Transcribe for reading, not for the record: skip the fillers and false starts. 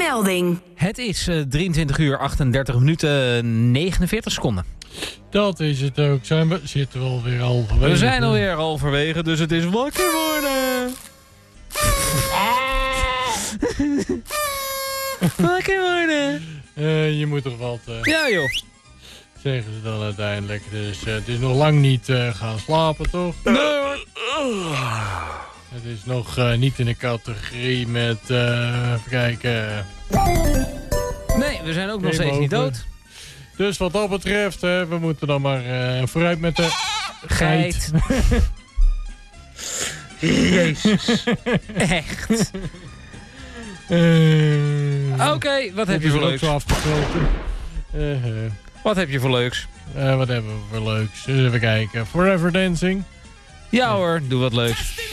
melding. Het is 23 uur 38 minuten 49 seconden. Dat is het ook. Zitten we alweer halverwege. We zijn alweer halverwege, dus het is wakker worden. Wakker worden. Je moet toch wat... Ja joh. Zeggen ze dan uiteindelijk. Dus het is nog lang niet gaan slapen, toch? Nee hoor. Het is nog niet in de categorie met... even kijken... Nee, we zijn ook nog steeds niet dood. Dus wat dat betreft, we moeten dan maar vooruit met de geit. Jezus. Echt. Oké, wat heb je voor leuks? Zo afgesloten. Wat heb je voor leuks? Wat hebben we voor leuks? Even kijken. Forever Dancing. Ja hoor, doe wat leuks.